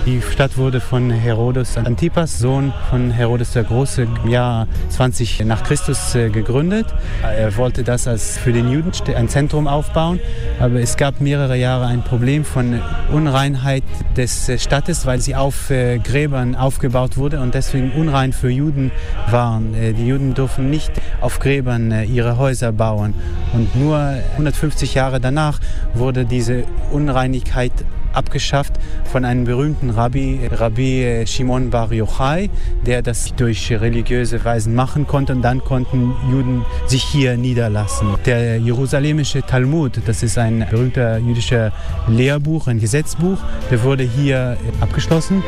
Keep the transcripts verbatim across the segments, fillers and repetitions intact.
Die Stadt wurde von Herodes Antipas, Sohn von Herodes der Große, im Jahr zwanzig nach Christus gegründet. Er wollte das als für den Juden ein Zentrum aufbauen, aber es gab mehrere Jahre ein Problem von Unreinheit des Stadtes, weil sie auf Gräbern aufgebaut wurde und deswegen unrein für Juden waren. Die Juden durften nicht auf Gräbern ihre Häuser bauen. Und nur hundertfünfzig Jahre danach wurde diese Unreinigkeit abgeschafft von einem berühmten Rabbi, Rabbi Shimon Bar Yochai, der das durch religiöse Weisen machen konnte und dann konnten Juden sich hier niederlassen. Der jerusalemische Talmud, das ist ein berühmter jüdischer Lehrbuch, ein Gesetzbuch, der wurde hier abgeschlossen.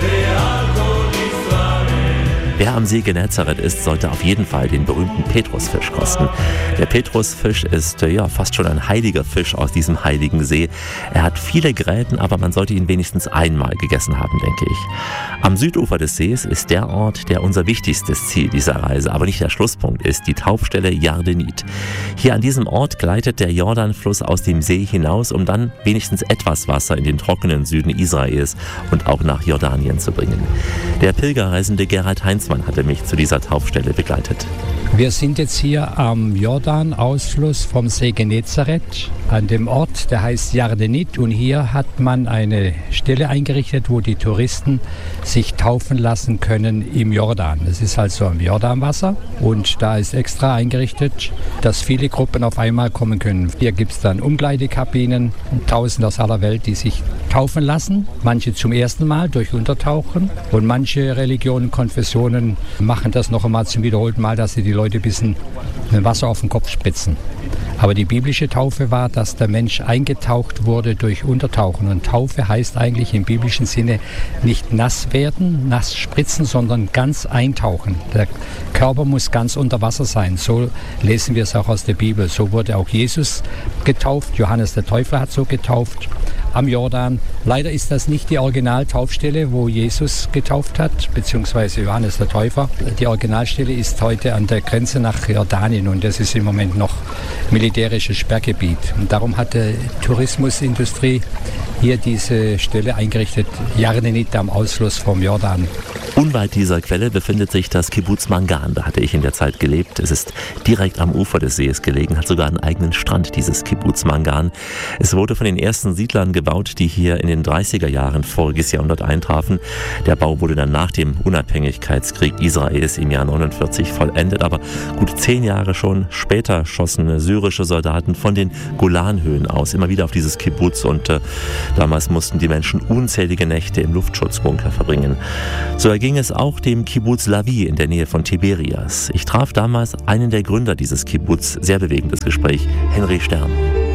Wer am See Genezareth ist, sollte auf jeden Fall den berühmten Petrusfisch kosten. Der Petrusfisch ist ja fast schon ein heiliger Fisch aus diesem heiligen See. Er hat viele Gräten, aber man sollte ihn wenigstens einmal gegessen haben, denke ich. Am Südufer des Sees ist der Ort, der unser wichtigstes Ziel dieser Reise, aber nicht der Schlusspunkt ist, die Taufstelle Yardenit. Hier an diesem Ort gleitet der Jordanfluss aus dem See hinaus, um dann wenigstens etwas Wasser in den trockenen Süden Israels und auch nach Jordanien zu bringen. Der Pilgerreisende Gerhard Heinzmann hatte mich zu dieser Taufstelle begleitet. Wir sind jetzt hier am Jordan-Ausfluss vom See Genezareth, an dem Ort, der heißt Yardenit. Und hier hat man eine Stelle eingerichtet, wo die Touristen sich taufen lassen können im Jordan. Das ist also am Jordanwasser und da ist extra eingerichtet, dass viele Gruppen auf einmal kommen können. Hier gibt es dann Umkleidekabinen, Tausende aus aller Welt, die sich taufen lassen. Manche zum ersten Mal durch Untertauchen und manche Religionen, Konfessionen machen das noch einmal zum wiederholten Mal, dass sie die Leute ein bisschen Wasser auf den Kopf spritzen. Aber die biblische Taufe war, dass der Mensch eingetaucht wurde durch Untertauchen. Und Taufe heißt eigentlich im biblischen Sinne nicht nass werden, nass spritzen, sondern ganz eintauchen. Der Körper muss ganz unter Wasser sein. So lesen wir es auch aus der Bibel. So wurde auch Jesus getauft. Johannes der Täufer hat so getauft am Jordan. Leider ist das nicht die Originaltaufstelle, wo Jesus getauft hat, beziehungsweise Johannes der Täufer. Die Originalstelle ist heute an der Grenze nach Jordanien und das ist im Moment noch militärisches Sperrgebiet. Und darum hat die Tourismusindustrie hier diese Stelle eingerichtet, Yardenit am Ausfluss vom Jordan. Unweit dieser Quelle befindet sich das Kibbuz Mangan. Da hatte ich in der Zeit gelebt. Es ist direkt am Ufer des Sees gelegen, hat sogar einen eigenen Strand, dieses Kibbuz Mangan. Es wurde von den ersten Siedlern gebaut, die hier in den dreißiger Jahren voriges Jahrhundert eintrafen. Der Bau wurde dann nach dem Unabhängigkeitskrieg Israels im Jahr neunundvierzig vollendet, aber gut zehn Jahre schon später schossen syrische Soldaten von den Golanhöhen aus immer wieder auf dieses Kibbuz und äh, damals mussten die Menschen unzählige Nächte im Luftschutzbunker verbringen. So erging es auch dem Kibbuz Lavi in der Nähe von Tiberias. Ich traf damals einen der Gründer dieses Kibbuz, sehr bewegendes Gespräch, Henry Stern.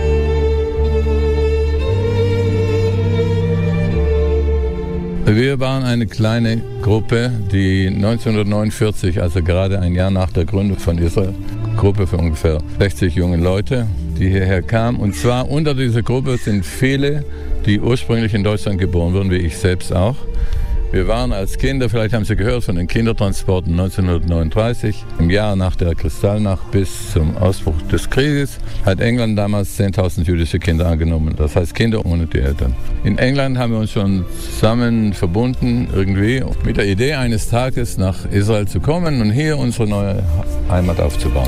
Wir waren eine kleine Gruppe, die neunzehnhundertneunundvierzig, also gerade ein Jahr nach der Gründung von Israel, Gruppe für ungefähr sechzig junge Leute, die hierher kamen. Und zwar unter dieser Gruppe sind viele, die ursprünglich in Deutschland geboren wurden, wie ich selbst auch. Wir waren als Kinder, vielleicht haben Sie gehört von den Kindertransporten neunzehnhundertneununddreißig, im Jahr nach der Kristallnacht bis zum Ausbruch des Krieges, hat England damals zehntausend jüdische Kinder angenommen, das heißt Kinder ohne die Eltern. In England haben wir uns schon zusammen verbunden, irgendwie mit der Idee, eines Tages nach Israel zu kommen und hier unsere neue Heimat aufzubauen.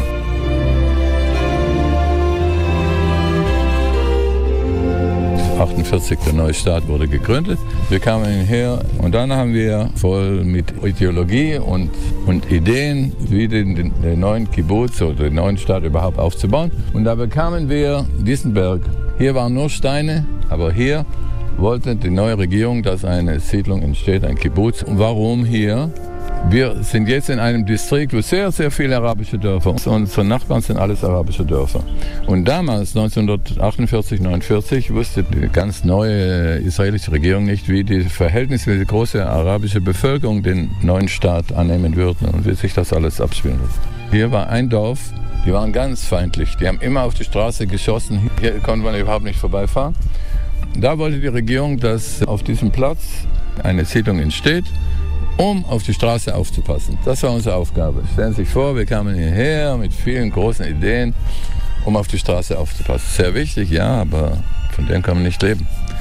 achtundvierzig der neue Staat wurde gegründet. Wir kamen hierher und dann haben wir voll mit Ideologie und, und Ideen, wie den, den, den neuen Kibbuz oder den neuen Staat überhaupt aufzubauen. Und da bekamen wir diesen Berg. Hier waren nur Steine, aber hier wollte die neue Regierung, dass eine Siedlung entsteht, ein Kibbuz. Und warum hier? Wir sind jetzt in einem Distrikt, wo sehr, sehr viele arabische Dörfer sind. Unsere Nachbarn sind alles arabische Dörfer. Und damals, neunzehnhundertachtundvierzig, neunundvierzig, wusste die ganz neue israelische Regierung nicht, wie die verhältnismäßig große arabische Bevölkerung den neuen Staat annehmen würde und wie sich das alles abspielen würde. Hier war ein Dorf, die waren ganz feindlich. Die haben immer auf die Straße geschossen. Hier konnte man überhaupt nicht vorbeifahren. Da wollte die Regierung, dass auf diesem Platz eine Siedlung entsteht, um auf die Straße aufzupassen. Das war unsere Aufgabe. Stellen Sie sich vor, wir kamen hierher mit vielen großen Ideen, um auf die Straße aufzupassen. Sehr wichtig, ja, aber von denen kann man nicht leben.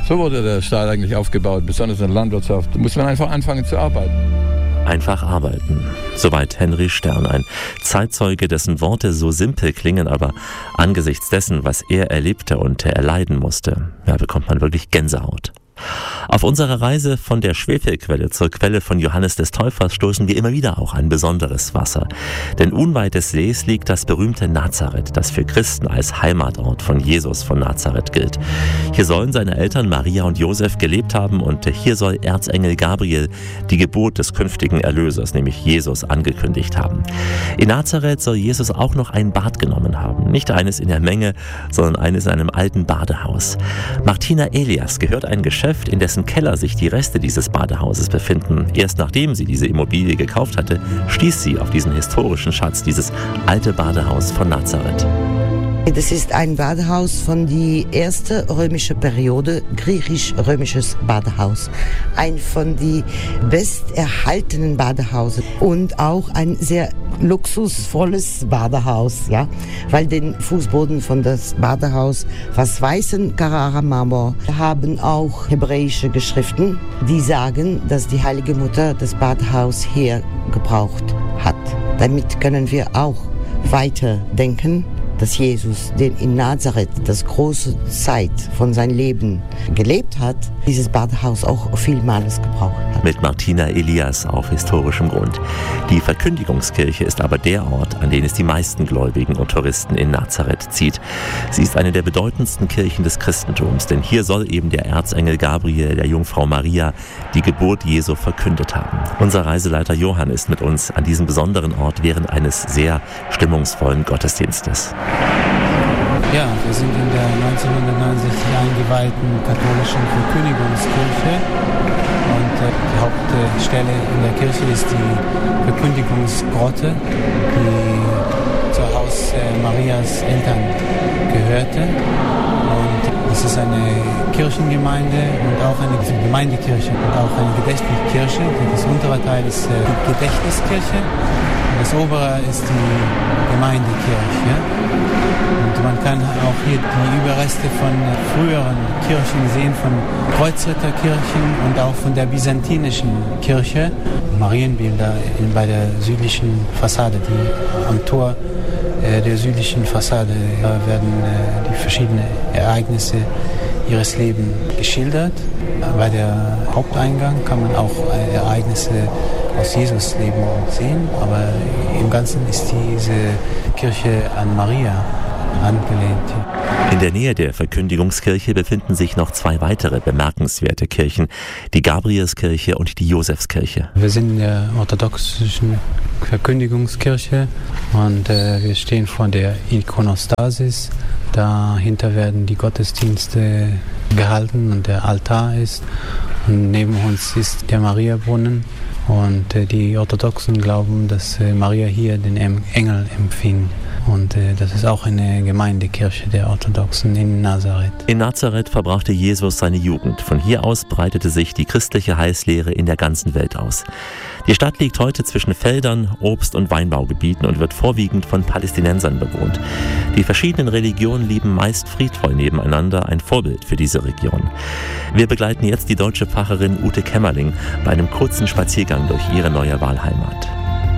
So wurde der Staat eigentlich aufgebaut, besonders in der Landwirtschaft. Da muss man einfach anfangen zu arbeiten. Einfach arbeiten. Soweit Henry Stern, ein Zeitzeuge, dessen Worte so simpel klingen, aber angesichts dessen, was er erlebte und erleiden musste, ja, bekommt man wirklich Gänsehaut. Auf unserer Reise von der Schwefelquelle zur Quelle von Johannes des Täufers stoßen wir immer wieder auch an besonderes Wasser. Denn unweit des Sees liegt das berühmte Nazareth, das für Christen als Heimatort von Jesus von Nazareth gilt. Hier sollen seine Eltern Maria und Josef gelebt haben und hier soll Erzengel Gabriel die Geburt des künftigen Erlösers, nämlich Jesus, angekündigt haben. In Nazareth soll Jesus auch noch ein Bad genommen haben. Nicht eines in der Menge, sondern eines in einem alten Badehaus. Martina Elias gehört ein Geschäft, in dessen Keller sich die Reste dieses Badehauses befinden. Erst nachdem sie diese Immobilie gekauft hatte, stieß sie auf diesen historischen Schatz, dieses alte Badehaus von Nazareth. Das ist ein Badehaus von der ersten römischen Periode, griechisch-römisches Badehaus. Ein von den besterhaltenen Badehausen und auch ein sehr luxusvolles Badehaus, ja, weil den Fußboden von das Badehaus was weißen Carrara-Marmor haben auch hebräische Geschriften, die sagen, dass die Heilige Mutter das Badehaus hier gebraucht hat. Damit können wir auch weiterdenken, dass Jesus, den in Nazareth das große Zeit von seinem Leben gelebt hat, dieses Badehaus auch vielmals gebraucht hat. Mit Martina Elias auf historischem Grund. Die Verkündigungskirche ist aber der Ort, an den es die meisten Gläubigen und Touristen in Nazareth zieht. Sie ist eine der bedeutendsten Kirchen des Christentums, denn hier soll eben der Erzengel Gabriel der Jungfrau Maria die Geburt Jesu verkündet haben. Unser Reiseleiter Johann ist mit uns an diesem besonderen Ort während eines sehr stimmungsvollen Gottesdienstes. Ja, wir sind in der neunzehnhundertneunundsechzig eingeweihten katholischen Verkündigungskirche und äh, die Hauptstelle in der Kirche ist die Verkündigungsgrotte, die zu Haus äh, Marias Eltern gehörte. Und es ist eine Kirchengemeinde und auch eine Gemeindekirche und auch eine Gedächtniskirche. Das untere Teil ist äh, die Gedächtniskirche. Das obere ist die Gemeindekirche. Und man kann auch hier die Überreste von früheren Kirchen sehen, von Kreuzritterkirchen und auch von der byzantinischen Kirche. Marienbilder bei der südlichen Fassade, die am Tor der südlichen Fassade werden die verschiedenen Ereignisse ihres Lebens geschildert. Bei der Haupteingang kann man auch Ereignisse aus Jesus Leben sehen, aber im Ganzen ist diese Kirche an Maria angelehnt. In der Nähe der Verkündigungskirche befinden sich noch zwei weitere bemerkenswerte Kirchen, die Gabrielskirche und die Josefskirche. Wir sind in der orthodoxischen Verkündigungskirche und äh, wir stehen vor der Ikonostasis. Dahinter werden die Gottesdienste gehalten und der Altar ist. Und neben uns ist der Mariabrunnen. Und äh, die Orthodoxen glauben, dass äh, Maria hier den Engel empfing. Und äh, das ist auch eine Gemeindekirche der Orthodoxen in Nazareth. In Nazareth verbrachte Jesus seine Jugend. Von hier aus breitete sich die christliche Heilslehre in der ganzen Welt aus. Die Stadt liegt heute zwischen Feldern, Obst- und Weinbaugebieten und wird vorwiegend von Palästinensern bewohnt. Die verschiedenen Religionen leben meist friedvoll nebeneinander, ein Vorbild für diese Region. Wir begleiten jetzt die deutsche Pfarrerin Ute Kämmerling bei einem kurzen Spaziergang durch ihre neue Wahlheimat.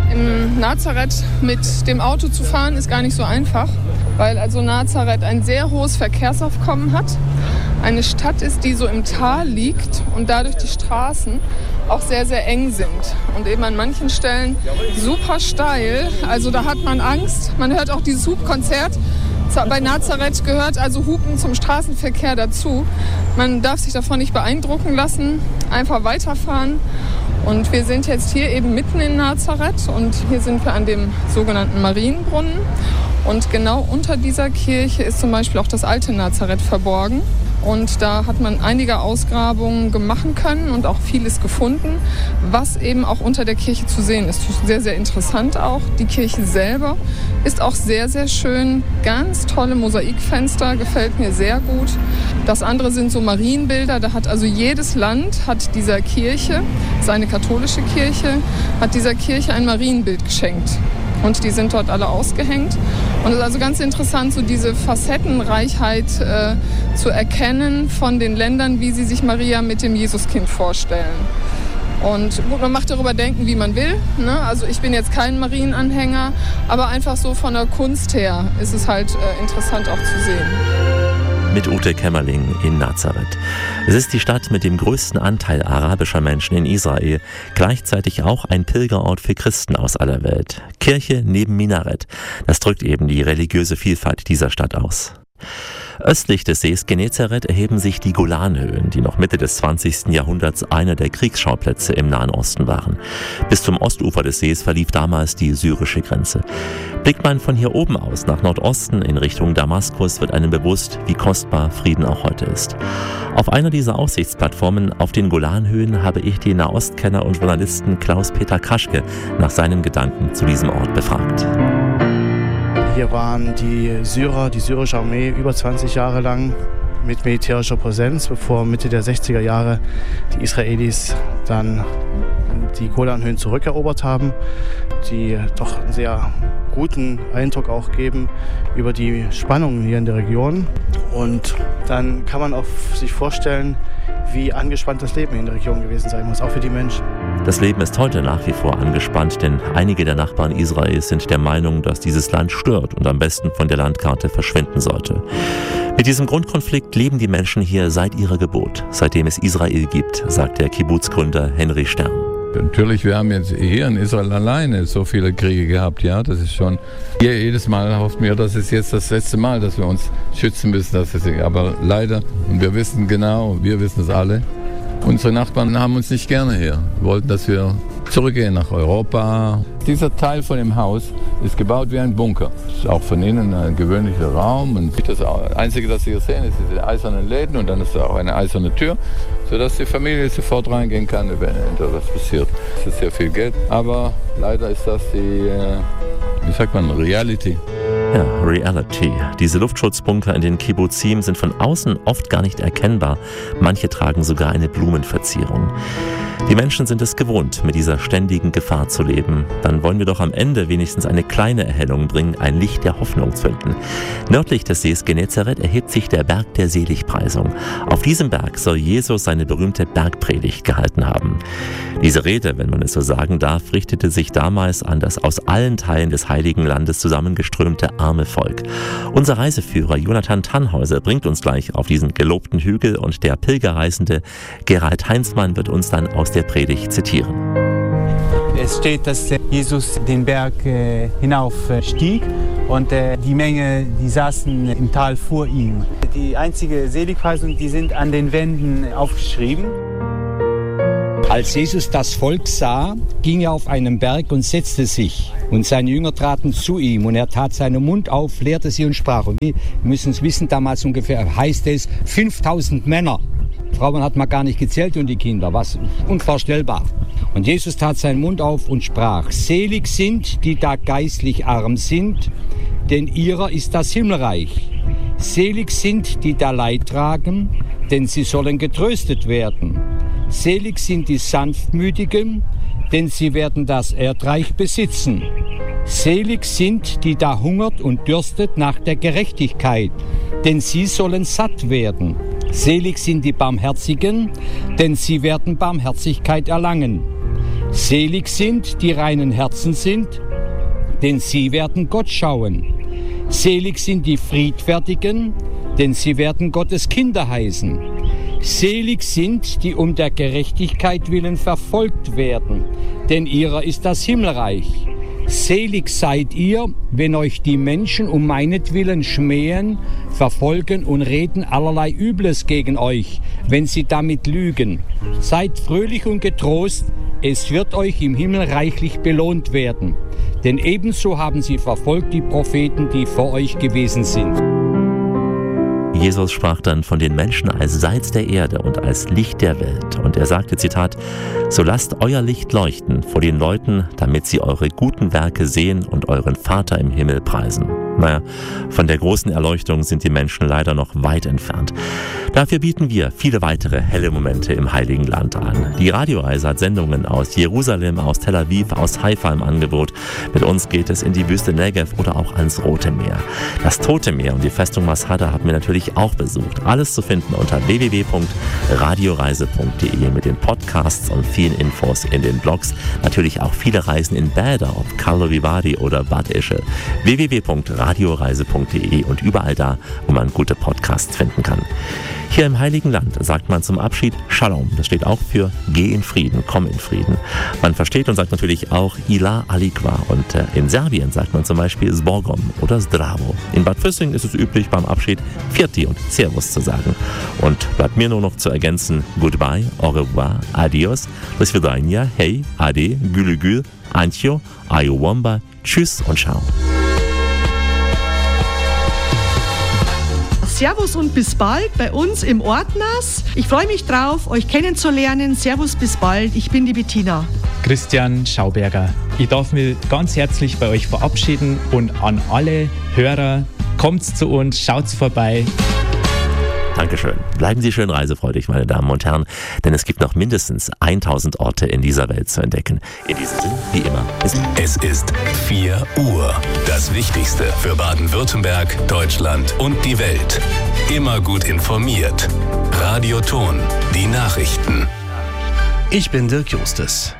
Im Nazareth mit dem Auto zu fahren ist gar nicht so einfach, weil also Nazareth ein sehr hohes Verkehrsaufkommen hat. Eine Stadt ist, die so im Tal liegt und dadurch die Straßen auch sehr, sehr eng sind und eben an manchen Stellen super steil. Also da hat man Angst. Man hört auch dieses Hupkonzert. Bei Nazareth gehört also Hupen zum Straßenverkehr dazu. Man darf sich davon nicht beeindrucken lassen, einfach weiterfahren. Und wir sind jetzt hier eben mitten in Nazareth und hier sind wir an dem sogenannten Marienbrunnen. Und genau unter dieser Kirche ist zum Beispiel auch das alte Nazareth verborgen. Und da hat man einige Ausgrabungen machen können und auch vieles gefunden, was eben auch unter der Kirche zu sehen ist. Sehr, sehr interessant auch. Die Kirche selber ist auch sehr, sehr schön. Ganz tolle Mosaikfenster, gefällt mir sehr gut. Das andere sind so Marienbilder. Da hat also jedes Land hat dieser Kirche, das ist eine katholische Kirche, hat dieser Kirche ein Marienbild geschenkt. Und die sind dort alle ausgehängt. Und es ist also ganz interessant, so diese Facettenreichheit äh, zu erkennen von den Ländern, wie sie sich Maria mit dem Jesuskind vorstellen. Und gut, man macht darüber denken, wie man will, ne? Also ich bin jetzt kein Marienanhänger, aber einfach so von der Kunst her ist es halt äh, interessant auch zu sehen. Mit Ute Kämmerling in Nazareth. Es ist die Stadt mit dem größten Anteil arabischer Menschen in Israel, gleichzeitig auch ein Pilgerort für Christen aus aller Welt. Kirche neben Minarett. Das drückt eben die religiöse Vielfalt dieser Stadt aus. Östlich des Sees Genezareth erheben sich die Golanhöhen, die noch Mitte des zwanzigsten Jahrhunderts einer der Kriegsschauplätze im Nahen Osten waren. Bis zum Ostufer des Sees verlief damals die syrische Grenze. Blickt man von hier oben aus nach Nordosten in Richtung Damaskus, wird einem bewusst, wie kostbar Frieden auch heute ist. Auf einer dieser Aussichtsplattformen auf den Golanhöhen habe ich den Nahostkenner und Journalisten Klaus-Peter Kraschke nach seinen Gedanken zu diesem Ort befragt. Hier waren die Syrer, die syrische Armee über zwanzig Jahre lang mit militärischer Präsenz, bevor Mitte der sechziger Jahre die Israelis dann die Golanhöhen zurückerobert haben, die doch einen sehr guten Eindruck auch geben über die Spannungen hier in der Region. Und dann kann man auch sich vorstellen, wie angespannt das Leben in der Region gewesen sein muss, auch für die Menschen. Das Leben ist heute nach wie vor angespannt, denn einige der Nachbarn Israels sind der Meinung, dass dieses Land stört und am besten von der Landkarte verschwinden sollte. Mit diesem Grundkonflikt leben die Menschen hier seit ihrer Geburt, seitdem es Israel gibt, sagt der Kibbuz-Gründer Henry Stern. Natürlich, wir haben jetzt hier in Israel alleine so viele Kriege gehabt, ja, das ist schon, hier jedes Mal hofft mir, das ist jetzt das letzte Mal, dass wir uns schützen müssen, das ist, aber leider, und wir wissen genau, wir wissen es alle, unsere Nachbarn haben uns nicht gerne hier, wollten, dass wir zurückgehen nach Europa. Dieser Teil von dem Haus ist gebaut wie ein Bunker. Es ist auch von innen ein gewöhnlicher Raum. Und das Einzige, das Sie hier sehen, ist diese eisernen Läden und dann ist da auch eine eiserne Tür, sodass die Familie sofort reingehen kann, wenn etwas passiert. Es ist sehr viel Geld, aber leider ist das die, wie sagt man, Reality. Ja, Reality. Diese Luftschutzbunker in den Kibbuzim sind von außen oft gar nicht erkennbar. Manche tragen sogar eine Blumenverzierung. Die Menschen sind es gewohnt, mit dieser ständigen Gefahr zu leben. Dann wollen wir doch am Ende wenigstens eine kleine Erhellung bringen, ein Licht der Hoffnung zünden. Nördlich des Sees Genezareth erhebt sich der Berg der Seligpreisung. Auf diesem Berg soll Jesus seine berühmte Bergpredigt gehalten haben. Diese Rede, wenn man es so sagen darf, richtete sich damals an das aus allen Teilen des Heiligen Landes zusammengeströmte arme Volk. Unser Reiseführer Jonathan Tannhäuser bringt uns gleich auf diesen gelobten Hügel und der Pilgerreisende Gerald Heinzmann wird uns dann aus der Predigt zitieren. Es steht, dass Jesus den Berg äh, hinaufstieg und äh, die Menge, die saßen im Tal vor ihm. Die einzige Seligpreisung, die sind an den Wänden aufgeschrieben. Als Jesus das Volk sah, ging er auf einen Berg und setzte sich. Und seine Jünger traten zu ihm und er tat seinen Mund auf, lehrte sie und sprach. Und wir müssen es wissen, damals ungefähr heißt es fünftausend Männer. Frauen hat man gar nicht gezählt und die Kinder, was unvorstellbar. Und Jesus tat seinen Mund auf und sprach, selig sind, die da geistlich arm sind, denn ihrer ist das Himmelreich. Selig sind, die da Leid tragen, denn sie sollen getröstet werden. Selig sind die Sanftmütigen, denn sie werden das Erdreich besitzen. Selig sind, die da hungert und dürstet nach der Gerechtigkeit, denn sie sollen satt werden. Selig sind die Barmherzigen, denn sie werden Barmherzigkeit erlangen. Selig sind, die reinen Herzen sind, denn sie werden Gott schauen. Selig sind die Friedfertigen, denn sie werden Gottes Kinder heißen. Selig sind, die um der Gerechtigkeit willen verfolgt werden, denn ihrer ist das Himmelreich. Selig seid ihr, wenn euch die Menschen um meinetwillen schmähen, verfolgen und reden allerlei Übles gegen euch, wenn sie damit lügen. Seid fröhlich und getrost, es wird euch im Himmel reichlich belohnt werden. Denn ebenso haben sie verfolgt die Propheten, die vor euch gewesen sind. Jesus sprach dann von den Menschen als Salz der Erde und als Licht der Welt. Und er sagte, Zitat, so lasst euer Licht leuchten vor den Leuten, damit sie eure guten Werke sehen und euren Vater im Himmel preisen. Naja, von der großen Erleuchtung sind die Menschen leider noch weit entfernt. Das Dafür bieten wir viele weitere helle Momente im Heiligen Land an. Die Radioreise hat Sendungen aus Jerusalem, aus Tel Aviv, aus Haifa im Angebot. Mit uns geht es in die Wüste Negev oder auch ans Rote Meer. Das Tote Meer und die Festung Masada haben wir natürlich auch besucht. Alles zu finden unter w w w punkt radioreise punkt de mit den Podcasts und vielen Infos in den Blogs. Natürlich auch viele Reisen in Bäder, ob Karlovy Vary oder Bad Ischl. w w w punkt radioreise punkt de und überall da, wo man gute Podcasts finden kann. Hier im Heiligen Land sagt man zum Abschied Shalom. Das steht auch für Geh in Frieden, komm in Frieden. Man versteht und sagt natürlich auch Ila Alikva. Und äh, in Serbien sagt man zum Beispiel Zbogom oder Zdravo. In Bad Füssing ist es üblich, beim Abschied Firti und Servus zu sagen. Und bleibt mir nur noch zu ergänzen Goodbye, au revoir, adios, do svidania, hey, ade, gülü gül, antjo, ayowamba, tschüss und ciao. Servus und bis bald bei uns im Ortnas. Ich freue mich drauf, euch kennenzulernen. Servus, bis bald. Ich bin die Bettina. Christian Schauberger. Ich darf mich ganz herzlich bei euch verabschieden und an alle Hörer, kommt zu uns, schaut vorbei. Dankeschön. Bleiben Sie schön reisefreudig, meine Damen und Herren, denn es gibt noch mindestens tausend Orte in dieser Welt zu entdecken. In diesem Sinne, wie immer, bis Es ist vier Uhr. Das Wichtigste für Baden-Württemberg, Deutschland und die Welt. Immer gut informiert. Radio Ton, die Nachrichten. Ich bin Dirk Justus.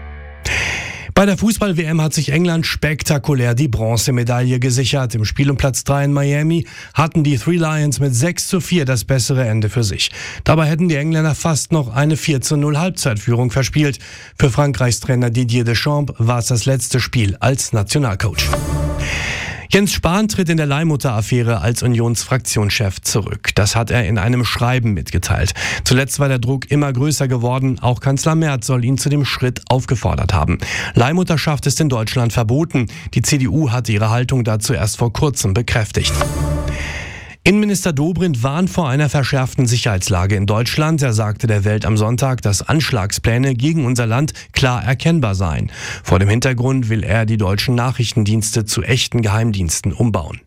Bei der Fußball-W M hat sich England spektakulär die Bronzemedaille gesichert. Im Spiel um Platz drei in Miami hatten die Three Lions mit sechs zu vier das bessere Ende für sich. Dabei hätten die Engländer fast noch eine vier zu null Halbzeitführung verspielt. Für Frankreichs Trainer Didier Deschamps war es das letzte Spiel als Nationalcoach. Jens Spahn tritt in der Leihmutter-Affäre als Unionsfraktionschef zurück. Das hat er in einem Schreiben mitgeteilt. Zuletzt war der Druck immer größer geworden. Auch Kanzler Merz soll ihn zu dem Schritt aufgefordert haben. Leihmutterschaft ist in Deutschland verboten. Die C D U hatte ihre Haltung dazu erst vor kurzem bekräftigt. Innenminister Dobrindt warnt vor einer verschärften Sicherheitslage in Deutschland. Er sagte der Welt am Sonntag, dass Anschlagspläne gegen unser Land klar erkennbar seien. Vor dem Hintergrund will er die deutschen Nachrichtendienste zu echten Geheimdiensten umbauen.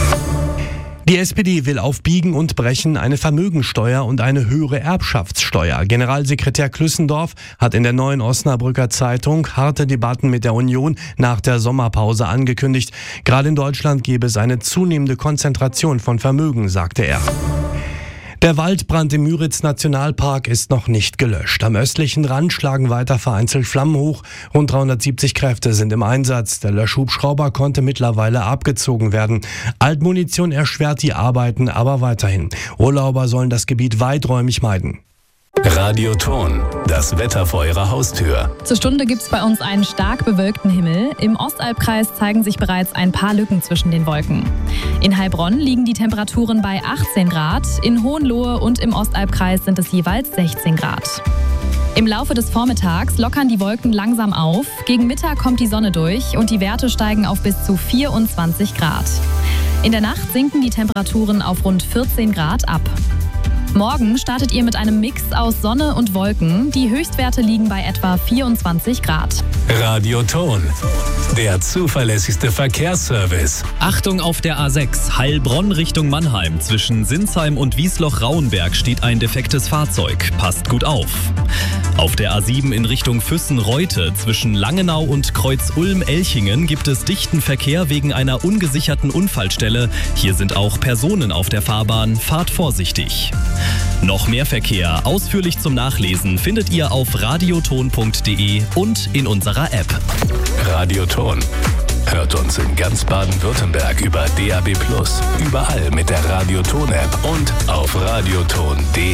Die S P D will auf Biegen und Brechen eine Vermögensteuer und eine höhere Erbschaftssteuer. Generalsekretär Klüssendorf hat in der Neuen Osnabrücker Zeitung harte Debatten mit der Union nach der Sommerpause angekündigt. Gerade in Deutschland gäbe es eine zunehmende Konzentration von Vermögen, sagte er. Der Waldbrand im Müritz-Nationalpark ist noch nicht gelöscht. Am östlichen Rand schlagen weiter vereinzelt Flammen hoch. Rund dreihundertsiebzig Kräfte sind im Einsatz. Der Löschhubschrauber konnte mittlerweile abgezogen werden. Altmunition erschwert die Arbeiten aber weiterhin. Urlauber sollen das Gebiet weiträumig meiden. Radio Ton, das Wetter vor Ihrer Haustür. Zur Stunde gibt es bei uns einen stark bewölkten Himmel. Im Ostalbkreis zeigen sich bereits ein paar Lücken zwischen den Wolken. In Heilbronn liegen die Temperaturen bei achtzehn Grad, in Hohenlohe und im Ostalbkreis sind es jeweils sechzehn Grad. Im Laufe des Vormittags lockern die Wolken langsam auf. Gegen Mittag kommt die Sonne durch und die Werte steigen auf bis zu vierundzwanzig Grad. In der Nacht sinken die Temperaturen auf rund vierzehn Grad ab. Morgen startet ihr mit einem Mix aus Sonne und Wolken. Die Höchstwerte liegen bei etwa vierundzwanzig Grad. Radio Ton, der zuverlässigste Verkehrsservice. Achtung auf der A sechs, Heilbronn Richtung Mannheim. Zwischen Sinsheim und Wiesloch-Rauenberg steht ein defektes Fahrzeug. Passt gut auf. Auf der A sieben in Richtung Füssen-Reute zwischen Langenau und Kreuz-Ulm-Elchingen gibt es dichten Verkehr wegen einer ungesicherten Unfallstelle. Hier sind auch Personen auf der Fahrbahn. Fahrt vorsichtig. Noch mehr Verkehr, ausführlich zum Nachlesen, findet ihr auf radioton punkt de und in unserer App. Radio Ton. Hört uns in ganz Baden-Württemberg über D A B plus, überall mit der Radio Ton App und auf radioton punkt de.